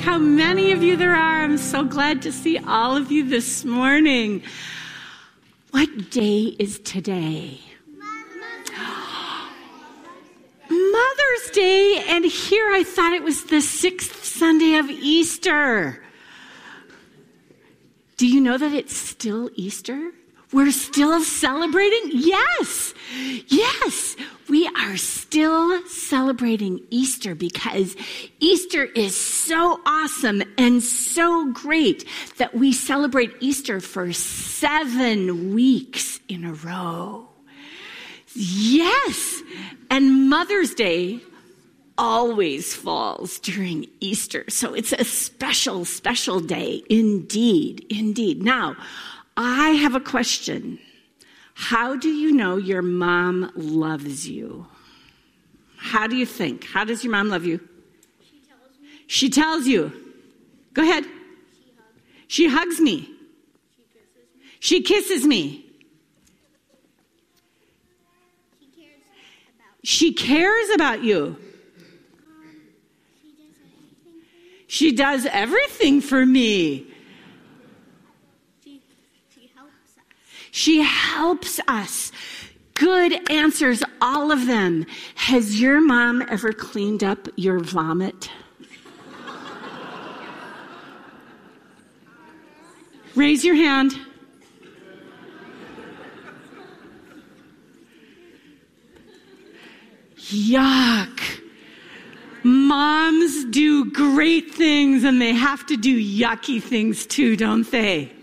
How many of you there are. I'm so glad to see all of you this morning. What day is today? Mother's Day, and here I thought it was the 6th Sunday of Easter. Do you know that it's still Easter? We're still celebrating? Yes, we are still celebrating Easter because Easter is so awesome and so great that we celebrate Easter for 7 weeks in a row. Yes, and Mother's Day always falls during Easter, so it's a special, special day indeed. Now, I have a question. How do you know your mom loves you? How do you think? How does your mom love you? She tells me. She tells you. Go ahead. She hugs me. She kisses me. She cares about you. She does everything for me. She helps us. Good answers, all of them. Has your mom ever cleaned up your vomit? Raise your hand. Yuck. Moms do great things and they have to do yucky things too, don't they?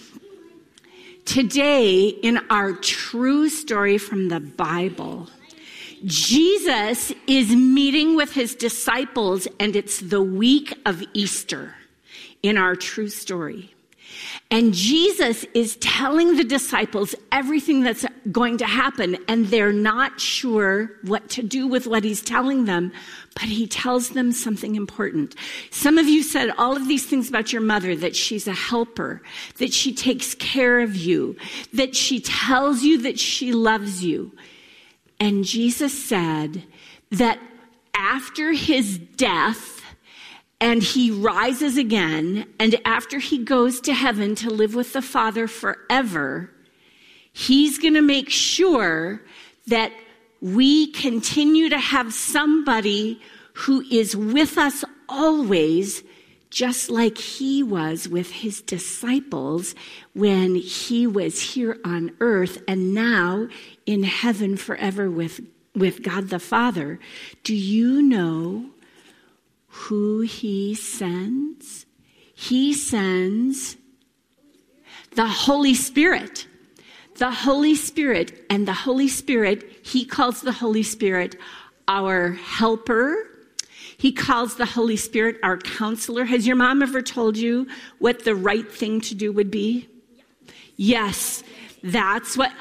Today, in our true story from the Bible, Jesus is meeting with his disciples, and it's the week of Easter in our true story. And Jesus is telling the disciples everything that's going to happen, and they're not sure what to do with what he's telling them, but he tells them something important. Some of you said all of these things about your mother, that she's a helper, that she takes care of you, that she tells you that she loves you. And Jesus said that after his death, and he rises again, and after he goes to heaven to live with the Father forever, he's going to make sure that we continue to have somebody who is with us always, just like he was with his disciples when he was here on earth and now in heaven forever with God the Father. Do you know who he sends? He sends the Holy Spirit. The Holy Spirit. And the Holy Spirit, he calls the Holy Spirit our helper. He calls the Holy Spirit our counselor. Has your mom ever told you what the right thing to do would be? Yes, that's what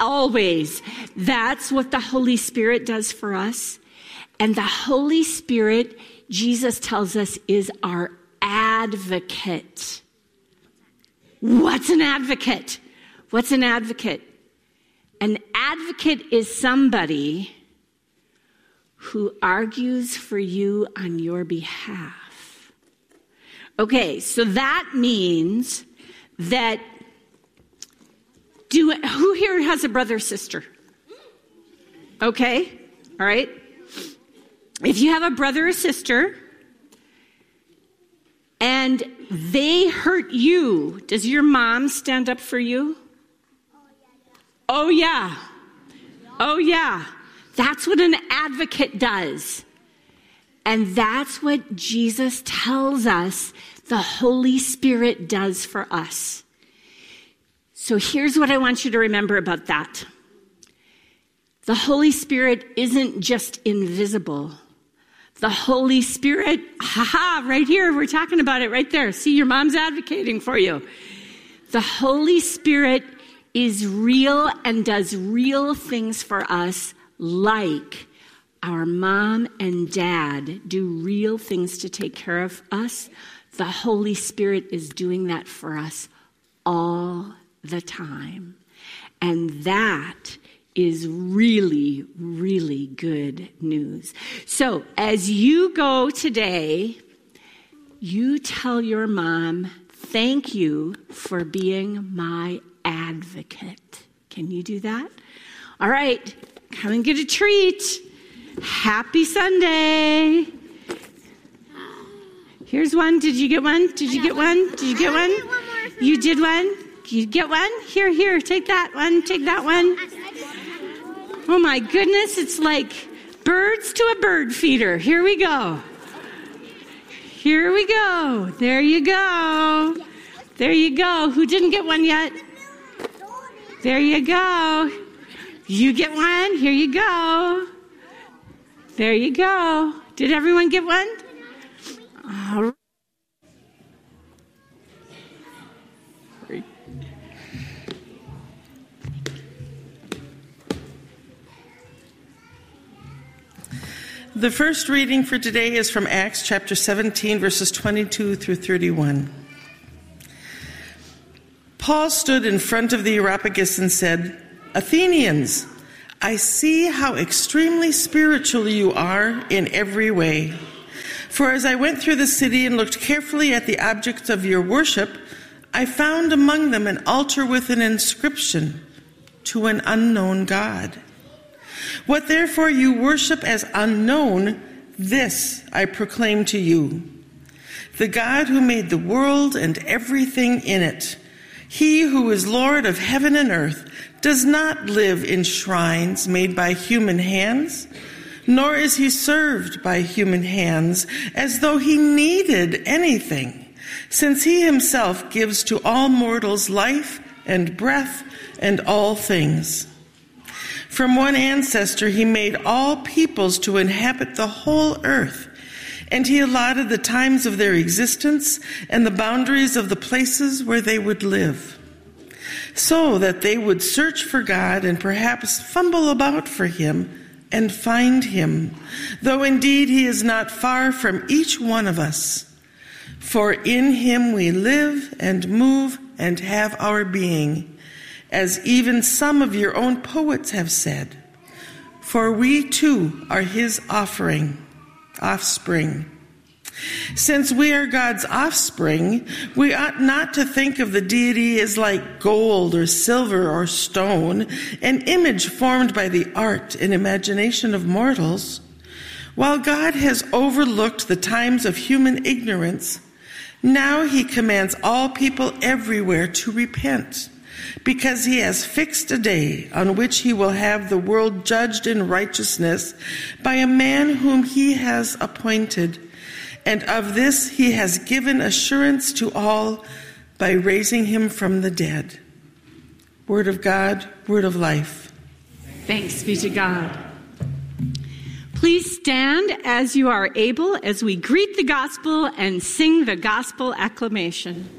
the Holy Spirit does for us. And the Holy Spirit, Jesus tells us, is our advocate. What's an advocate? What's an advocate? An advocate is somebody who argues for you on your behalf. Okay, so that means that who here has a brother or sister? Okay, all right. If you have a brother or sister and they hurt you, does your mom stand up for you? Oh, yeah. Oh, yeah. That's what an advocate does. And that's what Jesus tells us the Holy Spirit does for us. So here's what I want you to remember about that. The Holy Spirit isn't just invisible. The Holy Spirit, right here, we're talking about it right there. See, your mom's advocating for you. The Holy Spirit is real and does real things for us, like our mom and dad do real things to take care of us. The Holy Spirit is doing that for us all the time. And that is really, really good news. So as you go today you tell your mom, thank you for being my advocate. Can you do that? All right, come and get a treat. Happy Sunday. Here's one. Did you get one? Did you get one? Did you get one? You did one? You get one? Here, take that one. Take that one. Oh my goodness, it's like birds to a bird feeder. Here we go. Here we go. There you go. There you go. Who didn't get one yet? There you go. You get one. Here you go. There you go. Did everyone get one? All right. The first reading for today is from Acts chapter 17, verses 22 through 31. Paul stood in front of the Areopagus and said, Athenians, I see how extremely spiritual you are in every way. For as I went through the city and looked carefully at the objects of your worship, I found among them an altar with an inscription, to an unknown God. What therefore you worship as unknown, this I proclaim to you. The God who made the world and everything in it, he who is Lord of heaven and earth, does not live in shrines made by human hands, nor is he served by human hands as though he needed anything, since he himself gives to all mortals life and breath and all things. From one ancestor he made all peoples to inhabit the whole earth, and he allotted the times of their existence and the boundaries of the places where they would live, so that they would search for God and perhaps fumble about for him and find him, though indeed he is not far from each one of us. For in him we live and move and have our being, as even some of your own poets have said, for we too are his offspring. Since we are God's offspring, we ought not to think of the deity as like gold or silver or stone, an image formed by the art and imagination of mortals. While God has overlooked the times of human ignorance, now he commands all people everywhere to repent, because he has fixed a day on which he will have the world judged in righteousness by a man whom he has appointed. And of this he has given assurance to all by raising him from the dead. Word of God, word of life. Thanks be to God. Please stand as you are able as we greet the gospel and sing the gospel acclamation.